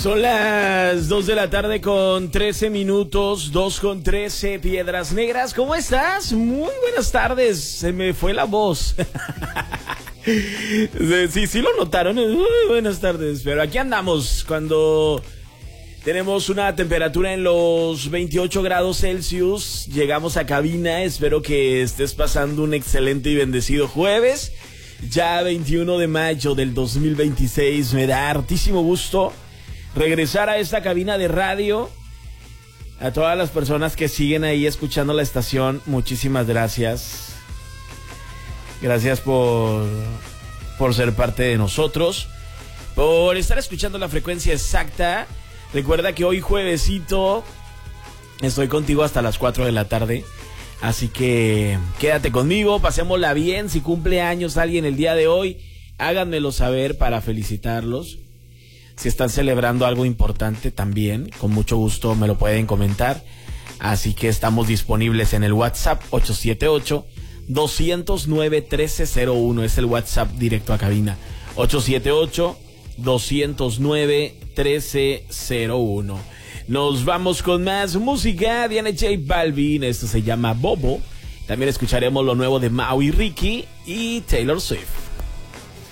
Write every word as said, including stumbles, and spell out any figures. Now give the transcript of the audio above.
Son las dos de la tarde con trece minutos, dos con trece, Piedras Negras. ¿Cómo estás? Muy buenas tardes. Se me fue la voz. Sí, sí lo notaron. Muy buenas tardes. Pero aquí andamos cuando tenemos una temperatura en los veintiocho grados Celsius. Llegamos a cabina. Espero que estés pasando un excelente y bendecido jueves. Ya veintiuno de mayo del dos mil veintiséis. Me da hartísimo gusto regresar a esta cabina de radio. A todas las personas que siguen ahí escuchando la estación, muchísimas gracias. Gracias por, por ser parte de nosotros, por estar escuchando la frecuencia exacta. Recuerda que hoy juevesito estoy contigo hasta las cuatro de la tarde. Así que quédate conmigo, pasémosla bien. Si cumple años alguien el día de hoy, háganmelo saber para felicitarlos. Si están celebrando algo importante también, con mucho gusto me lo pueden comentar. Así que estamos disponibles en el WhatsApp ocho siete ocho, dos cero nueve, uno tres cero uno. Es el WhatsApp directo a cabina. ocho siete ocho, dos cero nueve, uno tres cero uno. Nos vamos con más música. Viene J Balvin, esto se llama Bobo. También escucharemos lo nuevo de Mau y Ricky y Taylor Swift.